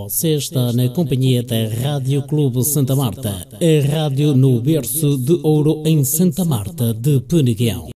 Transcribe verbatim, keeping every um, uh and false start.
Você está na companhia da Rádio Clube Santa Marta, a rádio no berço de ouro em Santa Marta de Peneguão.